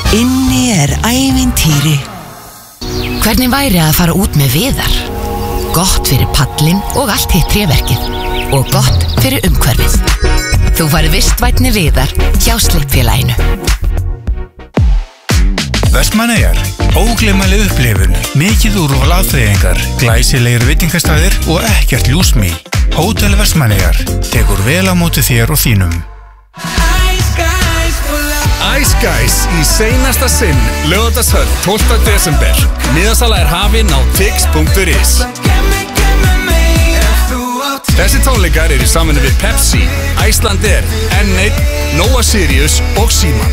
Inni ævintýri. Hvernig væri að fara út með Viðar? Gott fyrir pallinn og allt hitt tréverkið. Og gott fyrir umhverfið. Þú fari vistvænni Viðar hjá Slippfélaginu. Vestmannaeyjar, ógleymanleg upplifun, mikið úrval afþreyingar, glæsilegir veitingastæðir og ekkert ljúsmý. Hótel Vestmannaeyjar tekur vel á móti þér og þínum. Ice Guys í seinasta sinn, Laugardalshöll 12. desember. Miðasala hafin á tix.is. Þessi tónleikar í samvinnu við Pepsi, Icelandair, N1, Nova Sirius og Síman.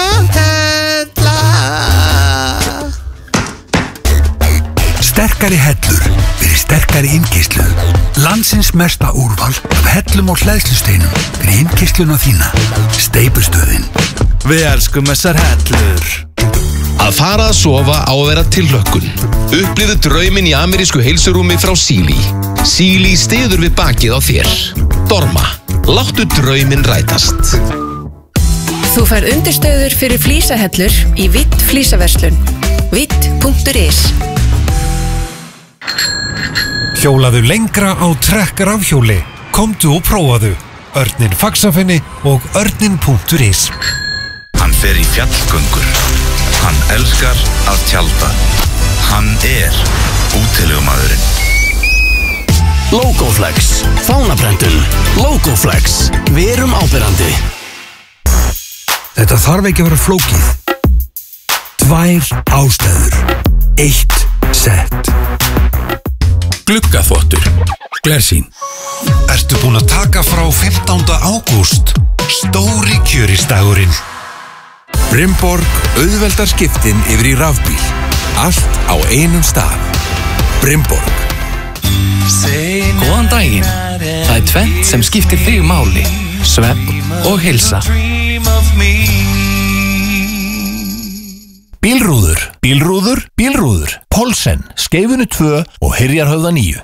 Sterkari hellur fyrir sterkari innkeyrslu. Landsins mesta úrval af hellum og hleðslusteinum fyrir innkeysluna þína. Steypustöðin. Við elskum þessar hellur. Að fara að sofa á að vera tilhlökkun. Upplifðu drauminn í amerísku heilsurúmi frá Sealy. Sealy styður við bakið á þér. Dorma. Láttu drauminn rætast. Þú fær undirstöður fyrir flísahellur í Vitt flísaverslun. Vitt.is. Hjólaðu lengra á trekkrafhjóli. Komdu og prófaðu. Örninn Faxafinni og örninn.is. Hann fer í fjallgöngur. Hann elskar að tjalda. Hann útilegumaðurinn. Logoflex. Fánaprentun. Logoflex. Verum áberandi. Þetta þarf ekki að vera flókið. 2 ástæður. 1 sett. Gluggaþvottur. Glersýn. Ertu búin að taka frá 15. ágúst? Stóri kjöristagurinn. Brimborg auðveldar skiptin yfir í rafbíl. Allt á einum stað. Brimborg. Góðan daginn. Það er tvennt sem skiptir þig máli. Svefn og heilsa. Bílrúður, bílrúður, bílrúður. Polsen, Skeifunu 2 og Hyrjarhöfða 9.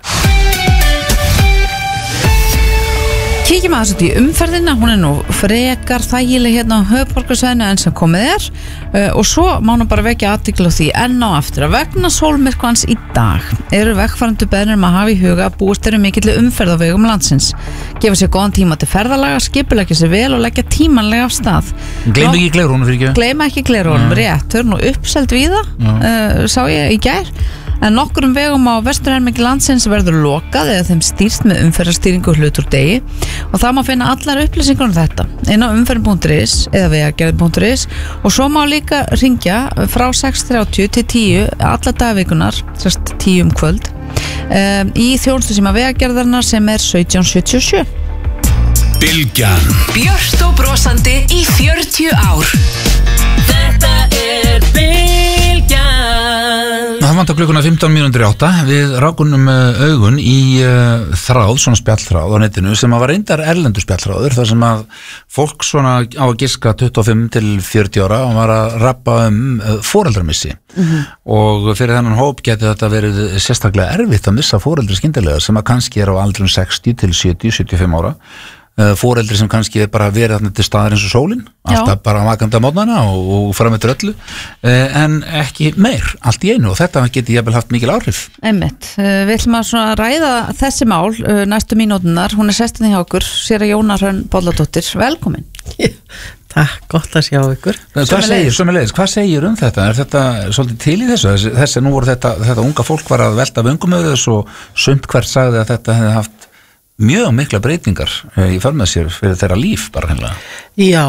Kíkjum aðeins út í umferðina, hún nú frekar þægileg hérna á höfuðborgarsvæðinu enn sem komið og svo má nú bara vekja athygli á því enn á aftur að vegna sólmyrkvans í dag eru vegfarendur beðnir að hafa í huga að búist eru mikilli umferð á vegum landsins, gefa sér góðan tíma til ferðalaga, skipuleggja sér vel og leggja tímanlega af stað. Gleyma ekki gleraugunum fyrir ekki? Gleyma ekki gleraugunum, rétt, þau eru nú uppselt víða, sá ég í gær. En nokkurum vegum á vesturhelmingi landsins verður lokað eða þeim stýrt með umferðarstýringu hlut úr degi og það má finna allar upplýsingar um þetta inn á umferð.is eða vegagerð.is og svo má líka ringja frá 6:30 til 10 alla dagvikunar, 10 kvöld í þjónustu sem að vegagerðarnar sem er 1777. Bylgjan. Björt og brosandi í 40 ár. Þetta er Bylgjan. Það vantar klukkuna 15:08. Við rákunum augun í þráð, svona spjallþráð á netinu sem að var reyndar erlendur spjallþráður þar sem að fólk svona á að giska 25 til 40 ára og var að rappa foreldramissi og fyrir þennan hóp geti þetta verið sérstaklega erfitt að missa foreldri skyndilega sem að kannski er á aldrum 60 til 70-75 ára. Foreldri sem kannski er bara verið þarna til staðar eins og sólin, alltaf bara vakandi á mótnana og fram eftir öllu en ekki meir, allt í einu og þetta geti jafnvel haft mikil áhrif. Einmitt, við ætlum að svona ræða þessi mál næstu mínúturnar, hún er sestin hjá okkur, séra Jóna Hrönn Bolladóttir, velkomin. Takk, gott að sjá ykkur. Hvað segir þetta? Er þetta svolítið til í þessu? Þessi nú voru þetta unga fólk var að velta vöngum með þessu og sumt hvert sagði að þetta hefði haft mjög mikla breytingar í för með sér fyrir þeirra líf bara hennilega. Já,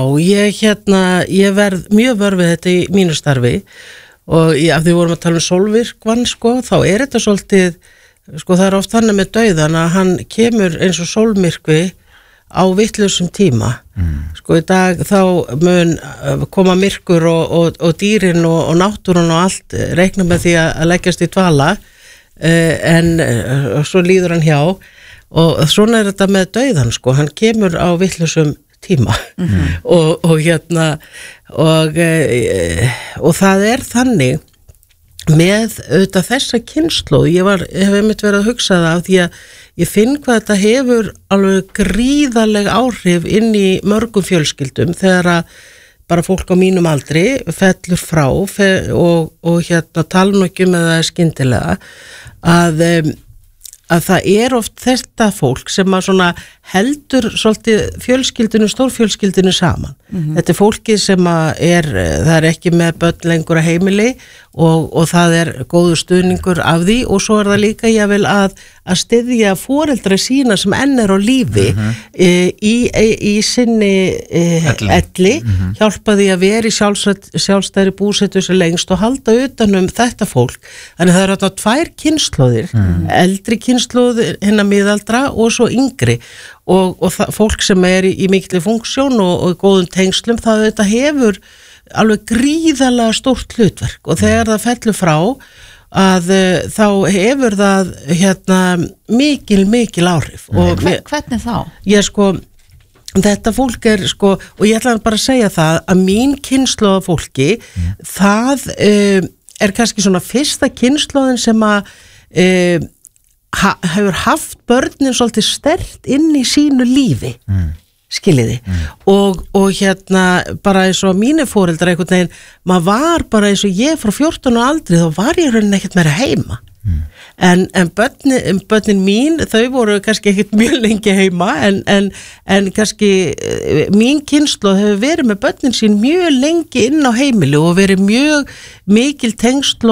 ég verð mjög vör við þetta í mínu starfi og af því við vorum að tala um sólvirkvann þá er þetta svolítið, það er oft þannig með dauðan að hann kemur eins og sólmyrkvi á vitlausum tíma. Í dag þá mun koma myrkur og dýrin og náttúran og allt reikna með því að leggjast í dvala en svo líður hann hjá og svona er þetta með dauðan hann kemur á vitlausum tíma og það er þannig með auðvitað þessa kynslóð ég hef einmitt verið að hugsa það af því að ég finn hvað þetta hefur alveg gríðarleg áhrif inn í mörgum fjölskyldum þegar að bara fólk á mínum aldri fellur frá og hérna tala nú ekki um að það skyndilega að það oft þetta fólk sem að svona heldur svolítið stórfjölskyldinu saman. Þetta fólki sem að það ekki með börn lengur að heimili og það góður stuðningur af því og svo það líka jável að styðja foreldra sína sem enn á lífi í sinni elli, hjálpa því að vera í sjálfstæðri búsetu sem lengst og halda utanum þetta fólk. Þannig það þarna 2 kynslóðir, eldri kynslóð hinna miðaldra og svo yngri og fólk sem í mikilli funksjón og góðum tengslum, þetta hefur alveg gríðarlega stórt hlutverk og þegar það fellur frá að þá hefur það mikil áhrif. Hvernig þá? Þetta fólk og ég ætla bara að segja það að mín kynslóð af fólki, það kannski svona fyrsta kynslóðin sem að hefur haft börnin svolítið sterkt inn í sínu lífi. Skiljiði og bara eins og mínu foreldrar einhvern veginn, maður var bara eins og ég frá 14 ára aldri, þá var ég raunin ekkert meira heima en börnin mín, þau voru kannski ekkert mjög lengi heima en kannski mín kynslóð hefur verið með börnin sín mjög lengi inn á heimili og verið mjög mikil tengsl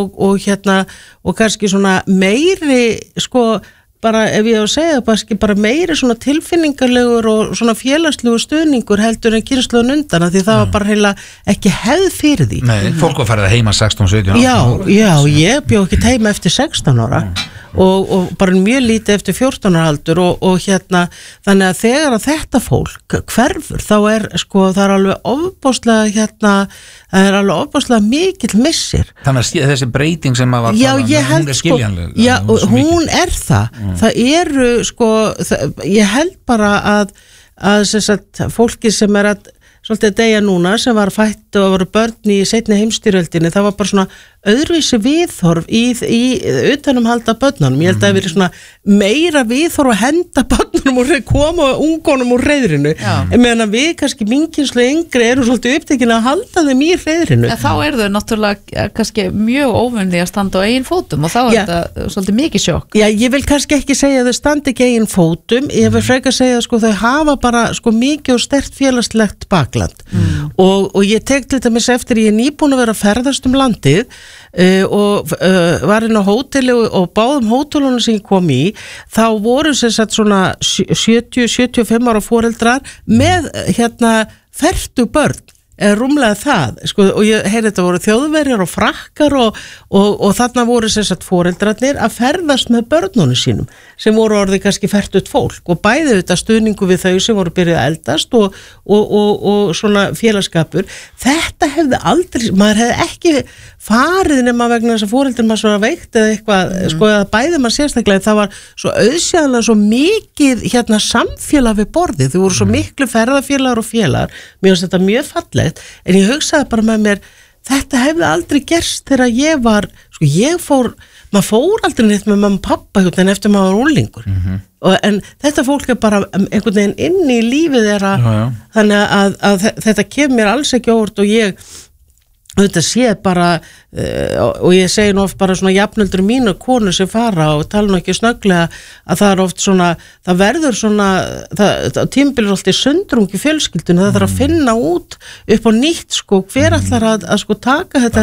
og kannski svona meiri bara ef ég á að segja bara meiri svona tilfinningalegur og svona félagslegur stuðningur heldur en kynslóðin undan því það var bara heila ekki hefð fyrir því. Nei, fólk var farið að heima 16-17 ára. Já, ég bjó ekki heima eftir 16 ára og bara mjög lítið eftir 14 ára aldur og þannig að þegar að þetta fólk hverfur þá það alveg ofboðslega það alveg ofboðslega mikill missir. Þannig að þessi breyting sem að var hún skiljanleg. Já, hún það. Það ég held bara að sem sagt, fólki sem að svolítið deyja núna sem var fætt og voru börn í seinni heimsstyrjöldinni, það var bara svona öðruvísi viðhorf í utanumhalda börnunum. Ég held að það verið svona meira viðhorf að henda börnunum og koma ungunum úr hreiðrinu. Meðan að við kannski minnkynnslu yngri eru svolítið upptekin að halda þeim í hreiðrinu. Þá þau náttúrulega kannski mjög óvunni að standa á eigin fótum og þá þetta svolítið mikið sjokk. Já, ég vil kannski ekki segja að þau standi ekki eigin fótum, ég vil frekar segja að þau hafa bara mikið og sterkt félagslegt bakland og ég tek til dæmis eftir ég nýbúin að vera að ferðast landið og var inn á hóteli og báðum hótelunum sem ég kom í þá voru sem sagt svona 70-75 ára foreldrar með fertu börn rúmlega það og ég heyri þetta voru þjóðverjar og frakkar og þarna voru sem sagt foreldrarnir að ferðast með börnunum sínum sem voru orðið kannski fertut fólk og bæði þetta stuðningu við þau sem voru byrjuð að eldast og svona félagskapur. Þetta hefði aldrei, maður hefði ekki farið nema vegna þess að foreldrar maður svona veikt eða eitthvað að bæði maður sérstaklega, það var svo auðsjáðanlega svo mikið samfélag við borðið, þau voru svo miklu ferðafélagar og félagar, mér finnst þetta mjög fallegt. En ég hugsaði bara með mér þetta hefði aldrei gerst þegar ég var maður fór aldrei neitt með mamma og pappa en eftir maður var úlingur en þetta fólk bara einhvern veginn inn í lífið þeirra þannig að þetta kemur mér alls ekki óvart og ég þetta sé bara og ég segi nú oft bara svona jafnöldur mínu konur sem fara og tala nú ekki snögglega að það oft svona það verður svona tímabilið alltaf sundrungi fjölskyldunni það þarf að finna út upp á nýtt hver ætlar að taka þetta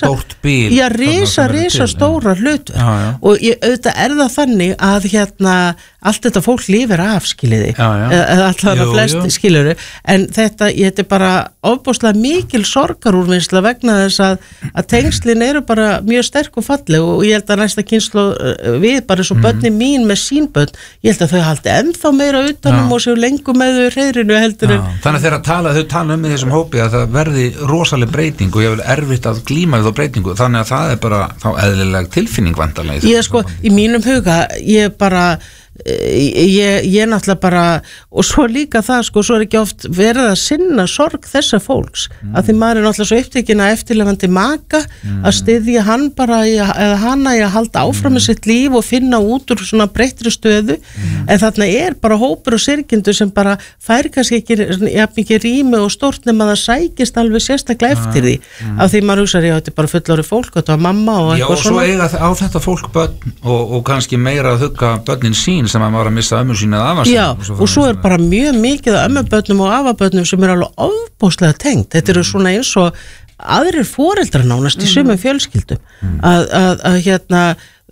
risa stóra hlut og auðvitað það þannig að allt þetta fólk lifir af skiljiði eða allar að flesti skiljuru en þetta bara ofboðslega mikil sorgarúrvinnsla vegna þess að tengslin eru bara mjög sterk og falleg og ég held að næsta kynslóð við bara svo börnin mín með sín börn ég held að þau haldi ennþá meira utanum og séu lengur með þau hreiðrinu heldur en þannig að þau tala í þessum hópi að það verði rosaleg breyting og ég vil erfitt að glíma við þá breytingu þannig að það er bara þá eðlileg tilfinning vantarlega í mínum huga ég bara ég náttúrulega bara, og svo líka það sko, svo ekki oft verið að sinna sorg þessa fólks, að því maður náttúrulega svo upptekinn að eftirlifandi maka að styðja hann bara eða hana í að halda áfram með sitt líf og finna út úr svona breyttri stöðu, en þarna bara hópur og syrgindu sem bara fær kannski ekki rými og stórt nema það sækist alveg sérstaklega eftir því, af því maður hugsaði, þetta bara fullorðið fólk, þetta var mamma og eitthvað svona. Já, og svo eiga á þetta fólk börn og kannski meira að hugga börnin sín sem að maður að missa ömmu sín eða afa sín. Já, og svo bara mjög mikið af ömmubörnum og afabörnum sem alveg ofbóðslega tengt. Þetta eru svona eins og aðrir foreldrar nánast í sumum fjölskyldum að hérna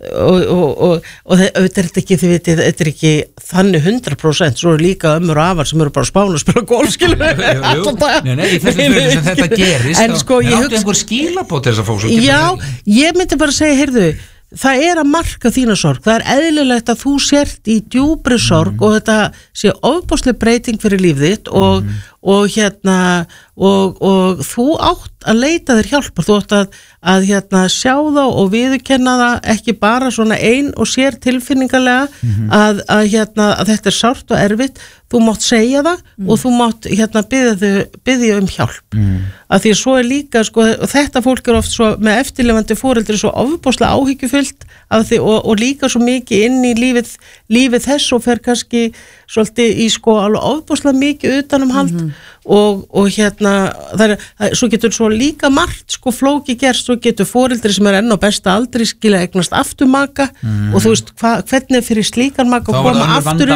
og þetta er ekki, þið vitið, þetta er ekki þannig 100%, svo eru líka ömmur og afar sem eru bara að spána og spila golf, skilur Nei, í þessu fyrir sem þetta gerist en sko, ég hugsa einhver skilabót til þess að fólk. Já, ég myndi bara segja, heyrðu, það að marka þína sorg, það eðlilegt að þú sért í djúpri sorg og þetta sé ofboðsleg breyting fyrir líf þitt og hérna og þú átt að leita þér hjálpar, þú átt að hérna sjá þá og viðurkenna það ekki bara svona ein og sér tilfinningarlega að þetta er sárt og erfitt, þú mátt segja það og þú mátt hérna biðja hjálp, að því svo líka sko, þetta fólk oft svo með eftirlifandi foreldri svo ofboðslega áhyggjufullt af því og líka svo mikið inn í lífið þess og fer kannski svolítið í sko alveg ofboðslega mikið utanumhald og hérna svo getur svo líka margt sko flóki gerst, svo getur foreldri sem enn á besta aldri skilja eignast afturmaka og þú veist hvernig fyrir slíkan maka að koma aftur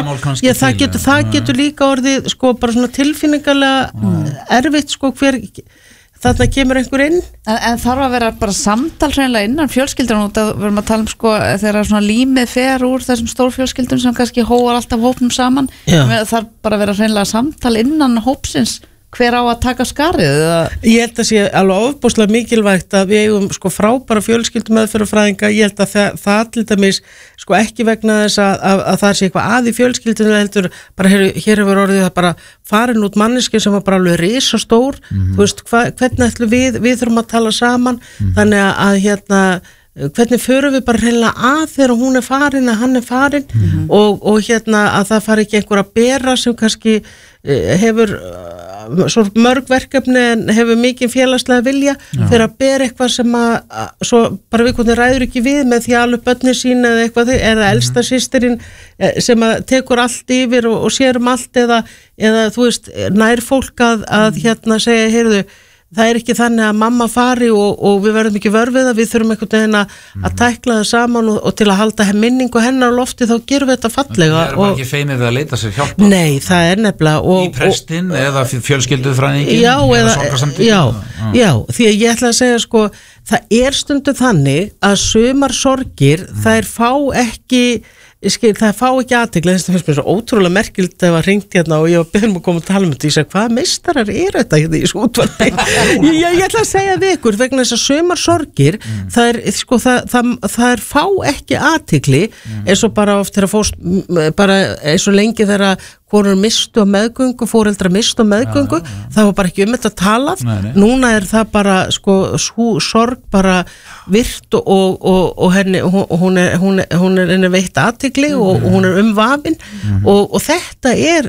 það getur líka orðið sko bara svona tilfinningarlega erfitt sko hver þarna kemur einhver inn. En þarf að vera bara samtal hreinlega innan fjölskyldan og það verðum að tala sko þegar svona límið fer úr þessum stórfjölskyldum sem kannski hóar alltaf hópnum saman, þarf bara að vera hreinlega samtal innan hópsins hver á að taka skarið? Ég held að sé alveg ofboðslega mikilvægt að við eigum sko frábæra fjölskyldumeðferðarfræðinga, ég held að það til dæmis sko ekki vegna þess að það sé eitthvað að í fjölskyldunum heldur bara hér hefur orðið það bara farin út manneski sem var bara alveg risastór, þú veist hvernig ætlum við þurfum að tala saman, þannig að hérna hvernig förum við bara hreinlega að þegar hún er farin að hann er farin og hérna að það fari ekki einhver að bera sem kannski hefur svo mörg verkefni en hefur mikið félagslega vilja fyrir að bera eitthvað sem að svo bara við hvernig ræður ekki við með því alveg börnin sín eða eitthvað eða elsta systirin sem að tekur allt yfir og sér allt eða þú veist nær fólk að hérna segja heyrðu það er ekki þannig að mamma fari og við verðum ekki vörfið að við þurfum einhvern veginn að tækla það saman og til að halda minningu hennar á lofti þá gerum við þetta fallega. Það er bara ekki feimið að leita sér hjálp. Nei, það er nefnilega í prestinn eða fjölskylduðfræðingin eða sorgarsamtökin. Já, því að ég ætla að segja sko það er stundum þannig að sumar sorgir þær fá ekki það fá ekki athygli, þess að það finnst mér svo ótrúlega merkilt ef að hringt hérna og ég var beðin að koma og tala um þetta, ég segi hvað meistarar er þetta hérna í þessu útvarpi ég ætla að segja við ykkur vegna þess að sumar sorgir það fá ekki athygli eins og bara oft þegar fórst bara eins og lengi þegar konur mistu á meðgöngu, foreldrar mistu á meðgöngu, það var bara ekki þetta talað, núna er það bara sko sorg bara virt og henni hún er veitt athygli og hún er umvafin og þetta er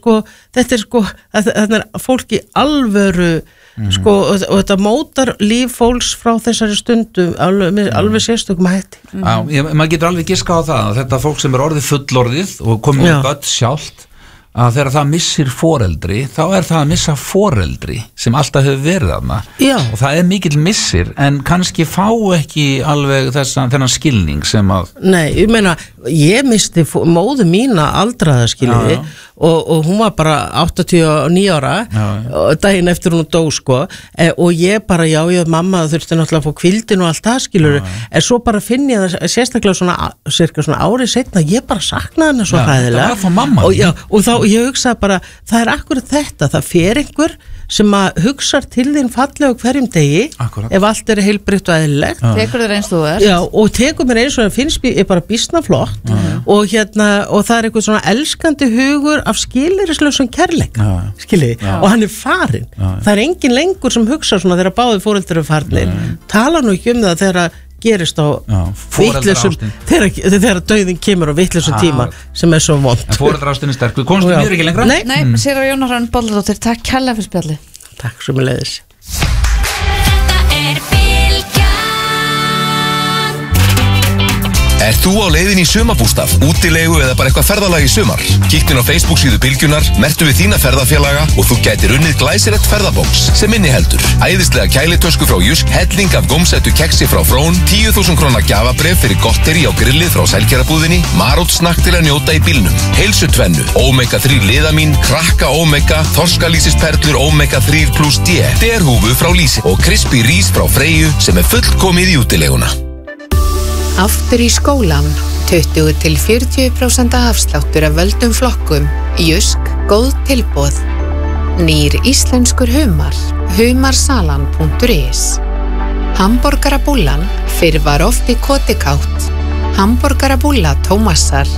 fólk í alvöru sko, og þetta mótar líf fólks frá þessari stundu alveg sérstökum hætti. Maður getur alveg giska á það að þetta fólk sem er orðið fullorðið og komið með börn sjálft að þegar það missir foreldri þá er það að missa foreldri sem alltaf hefur verið þarna og það er mikill missir en kannski fá ekki alveg þennan skilning sem að Nei, ég meina, ég misti móðu mína aldraða skiljiði og hún var bara 89 ára daginn eftir hún dó sko og ég bara, mamma þurfti náttúrulega að fá kvildin og allt það skilur en svo bara finn ég það sérstaklega svona árið seinna, ég bara saknaði hana svo hræðilega það var frá mamma og þá ég hugsaði bara, það er akkurat þetta, það fer einhver sem að hugsa til þín fallega hverjum degi, ef allt er heilbrigt og eðlilegt. Tekur þér eins þú er. Já, og tekur mér eins og það finnst mér bara býsna flott og það er eitthvað svona elskandi hugur af skilyrðislausum kærleika, skiljiði, og hann er farinn. Það er engin lengur sem hugsa svona þegar báðir foreldrar eru farnir. Tala nú ekki um það þegar gerist á vitlausum þegar dauðinn kemur á vitlausum tíma sem er svo vond. En foreldraástin er sterk, við komumst niður ekki lengra. Nei, Sigríður Jóna Hrönn Bolladóttir, takk kærlega fyrir spjallið. Takk sömuleiðis. Er þú á leiðin í sumarbústað, útilegu eða bara eitthvað ferðalag í sumar? Kíktu inn á Facebook-síðu Bylgjunar, merktu við þína ferðafélaga og þú gætir unnið glæsilegt ferðabóks sem inniheldur æðislega kælitösku frá Jysk, helling af gómsættu keksi frá Frón, 10.000 króna gjafabréf fyrir gotteri á grillið frá Sælkerabúðinni, marótsnakk til að njóta í bílnum, heilsutvennu, Omega-3 liðamín, krakka Omega, þorskalýsisperlur Omega-3+D, derhúfu frá Lýsi og crispy rís frá Freyju sem er fullkomið í útileguna. Aftur í skólan, 20-40% afsláttur af völdum flokkum, Jysk, góð tilboð. Nýr íslenskur humar, humarsalan.is. Hamborgarabúllan, fyrr var oft í kotikátt. Hamborgarabúlla Tómasar.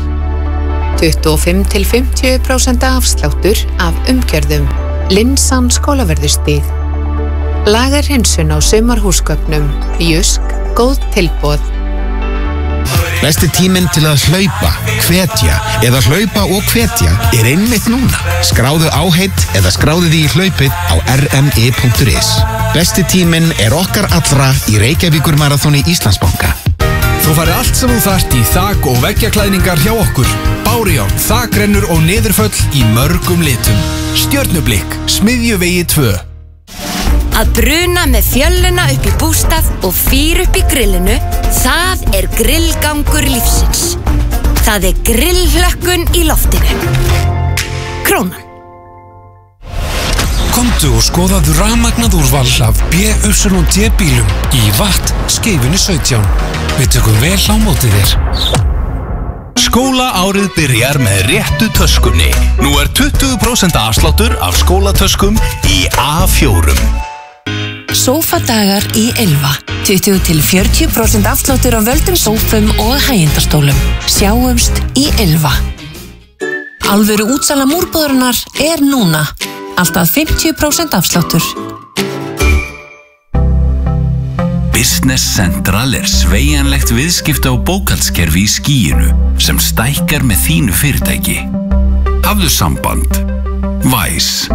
25-50% afsláttur af umgjörðum, Linsan skólaverðustíð. Lagerhreinsun á sumarhúsgögnum, Jysk, góð tilboð. Besti tíminn til að hlaupa, hvetja eða hlaupa og hvetja er einmitt núna. Skráðu áheit eða skráðu því í hlaupið á rmi.is. Besti tíminn er okkar allra í Reykjavíkur marathoni Íslandsbanka. Þú færði allt sem þú þarft í þak- og veggjaklæðningar hjá okkur. Bárujárn, þakrennur og niðurföll í mörgum litum. Stjörnublikk, Smiðjuvegi 2. Að bruna með fjölluna upp í bústað og fýr upp í grillinu, það er grillgangur lífsins. Það er grillhlökkun í loftinu. Krónan. Komdu og skoðaðu rafmagnað úrval af BYD bílum í Vatt, Skeifunni 17. Við tökum vel á móti þér. Skólaárið byrjar með réttu töskunni. Nú er 20% afsláttur af skólatöskum í A4. Sófadagar í Ylva. 20-40% afsláttur á völdum sófum og hægindastólum. Sjáumst í Ylva. Alvöru útsala múrbúðurinnar er núna. Alltaf 50% afsláttur. Business Central er sveigjanlegt viðskipta- og bókhaldskerfi í skýinu sem stækkar með þínu fyrirtæki. Hafðu samband. Væs.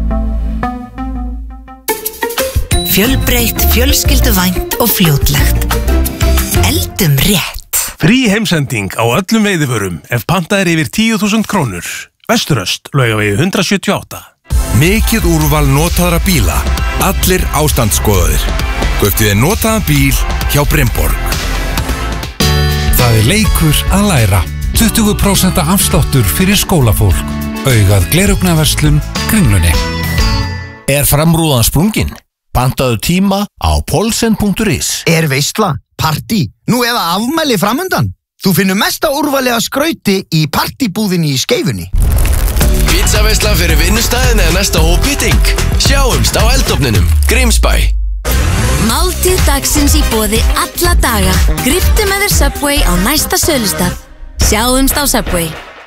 Fjölbreytt, fjölskylduvænt og fljótlegt. Eldum rétt. Frí heimsending á öllum veiðivörum ef pantað er yfir 10.000 krónur. Vesturöst, Laugavegi 178. Mikið úrval notaðra bíla. Allir ástandsskoðaðir. Kauptu þér notaðan bíl hjá Brimborg. Það er leikur að læra. 20% afsláttur fyrir skólafólk. Augað glerugnaverslun Kringlunni. Er framrúðan sprungin? Pantaðu tíma á polsen.is. Er veisla, partí, nú eða afmæli framundan? Þú finnur mesta úrvali að skrauti í partibúðinni í Skeifunni. Pizzaveisla fyrir vinnustæðin eða næsta hópbýting. Sjáumst á eldofninum, Grímsbæ. Máltíð dagsins í boði alla daga. Gríptu með þér Subway á næsta sölustað. Sjáumst á Subway.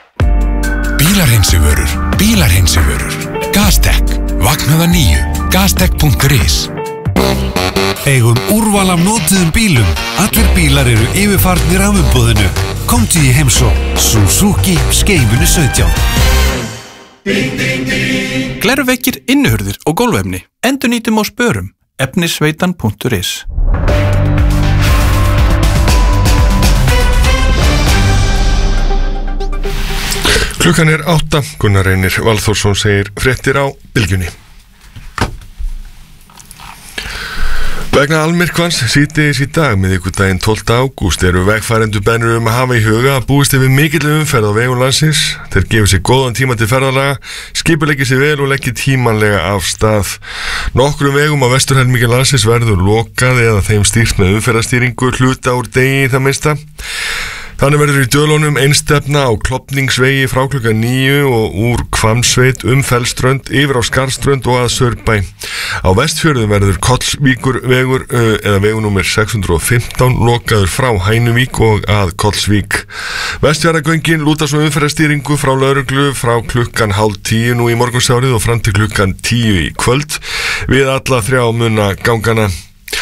Bílarhreinsivörur. Gastek, vaknaða 9. Gastek.is. Eigum úrval af notuðum bílum. Allir bílar eru yfirfarnir af umboðinu. Komdu í heimsókn. Suzuki, Skeifunni 17. Glerveggir, innuhurðir og gólfefni. Endurnýtum á spörum. Efnisveitan.is. Klukkan er 8, Gunnar Reynir Valþórsson segir fréttir á Bylgjunni. Vegna almyrkvans síðdegis í dag miðvikudaginn 12. ágúst eru vegfarendur beðnir að hafa í huga að búist yfir mikilli umferð á vegum landsins. Þeir gefa sér góðan tíma til ferðalaga, skipuleggja sér vel og leggja tímanlega af stað. Nokkrum vegum á vesturhelmingi landsins verður lokað eða þeim stýrt með umferðarstýringu hluta úr degi í það minnsta. Þannig verður í Dölunum einstefna á Klofningsvegi frá klukkan 9 og úr Hvammsveit Fellströnd yfir á Skarðströnd og að Saurbæ. Á Vestfjörðum verður Kollsvíkurvegur eða vegunúmer 615 lokaður frá Hænuvík og að Kollsvík. Vestfjarðagöngin lúta svo umferðarstýringu frá lögreglu frá klukkan 9:30 nú í morgunsárið og fram til klukkan 10 í kvöld við alla 3 munna gangana. Á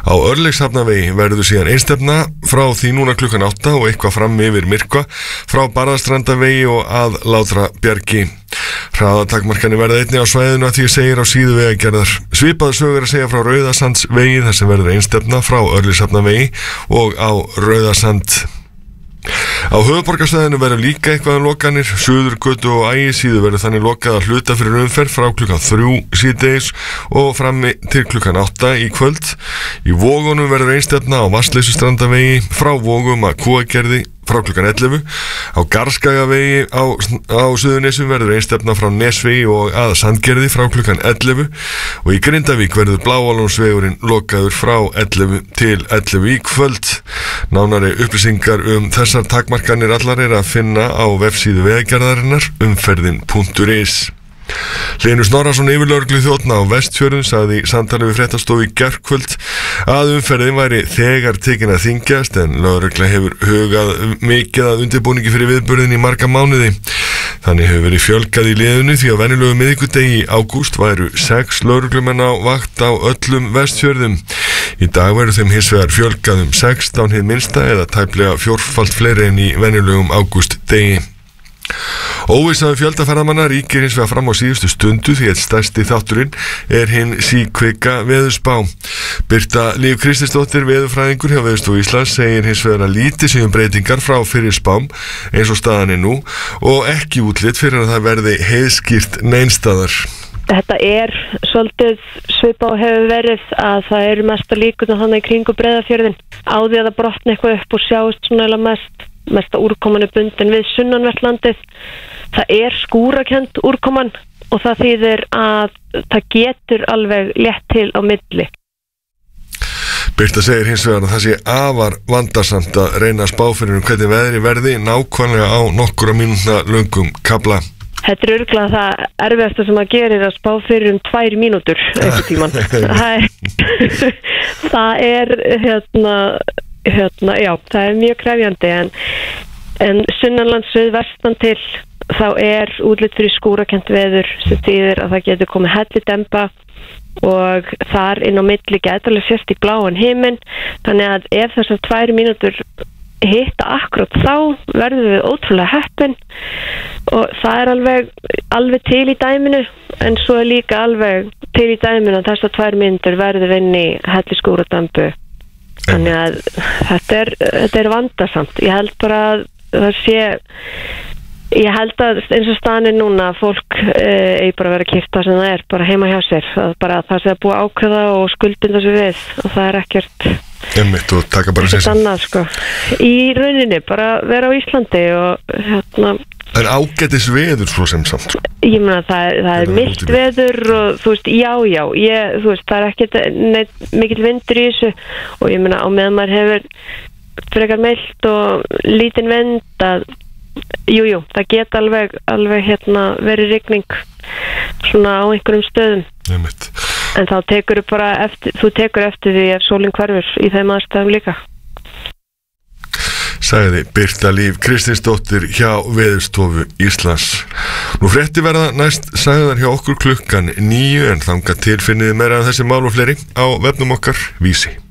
Á Örlygshafnavegi verður síðan einstefna frá því núna klukkan 8 og eitthvað fram yfir Myrkva frá Barðastrandavegi og að Látrabjargi. Hraðatakmarkanir verða einnig á svæðinu að því segir á síðu vegagerðar. Svipaður sögur að segja frá Rauðasandsvegi þar sem verður einstefna frá Örlygshafnavegi og á Rauðasand. Á höfuðborgarsvæðinu verður líka eitthvað lokanir. Suðurgötu og Ægisíðu verður þannig lokað að hluta fyrir umferð frá klukkan 3 síðdegis og fram til klukkan 8 í kvöld. Í Vogunum verður einstefna á Vatnsleysustrandavegi frá Vogum að Kúagerði frá klukkan 11. Á Garðskagavegi á Suðurnesjum verður einstefna frá Nesvegi og að Sandgerði frá klukkan 11 og í Grindavík verður Bláalónsvegurinn lokaður frá 11 til 11 í kvöld. Nánari upplýsingar þessar takmarkanir allar að finna á vefsíðu vegagerðarinnar umferðin.is. Hlynur Snorrason yfirlögregluþjónn á Vestfjörðum sagði í samtali við fréttastofu í gærkvöld að umferðin væri þegar tekin að þyngjast en lögregla hefur hugað mikið að undirbúningi fyrir viðburðin í marga mánuði. Þannig hefur verið fjölgað í liðinu því að venjulegu miðvikudegi í ágúst væru 6 lögreglumenn á vakt á öllum Vestfjörðum. Í dag verður þeim hins vegar fjölgað 16 hið minnsta eða tæplega 4-falt fleiri en í venjulegum ágústdegi. Óvissaðu fjöldaferðamanna ríkir hins vegar fram á síðustu stundu því að stærsti þátturinn er hinn síkvika veðurspá. Birta Líf Kristinsdóttir veðurfræðingur hjá Veðurstofu Íslands segir hins vegar að lítið sé breytingar frá fyrir spám eins og staðan er nú og ekki útlit fyrir að það verði heiðskýrt neinstaðar. Þetta er svolítið svipað og hefur verið að það eru mesta líkur þannig í kringu Breiðafjörðin á því að það brotni eitthvað upp og sjáist svona mesta úrkoman er bundin við sunnanvert landið. Það er skúrakend úrkoman og það þýðir að það getur alveg létt til á milli. Birta segir hins vegar að það sé afar vandarsamt að reyna að spá fyrir hvernig veðri verði nákvæmlega á nokkura mínútna löngum kafla. Þetta er örugglega það erfiðasta sem að gerir að spá fyrir 2 mínútur einhvern tímann. Það er já, það er mjög krefjandi en sunnanlands suðvestan til þá er útlit fyrir skúrakent veður sem þýðir að það getur komið hellidemba og þar inn á milli getur alveg sést í bláan himinn, þannig að ef þessar 2 mínútur hitta akkurat þá verðum við ótrúlega heppin og það er alveg til í dæminu en svo er líka alveg til í dæminu að þessar 2 mínútur verðum inn í helliskúradembu. Þannig að þetta er vandarsamt. Ég held bara að ég held að eins og staðan er núna að fólk eigi bara að vera kippt það sem það er bara heima hjá sér, bara það sé að búa ákveða og skuldbinda sig við og það er ekkert og taka bara sér annað sko. Í rauninni bara vera á Íslandi og En ágætis veður svo sem samt. Ég meina það er milt veður og þú veist, þú veist, það er ekkert mikill vindur í þessu og ég meina á meðan maður hefur frekar milt og lítinn vind að jú, það geta alveg verið rigning svona á einhverjum stöðum. En þá tekur þú tekur eftir því ef sólin hverfur í þeim aðstæðum líka. Sagði Birta Líf Kristinsdóttir hjá Veðurstofu Íslands. Nú frétti verða næst sagðar hjá okkur klukkan 9 en þangað til finniði meira af þessi mál og fleiri á vefnum okkar Vísi.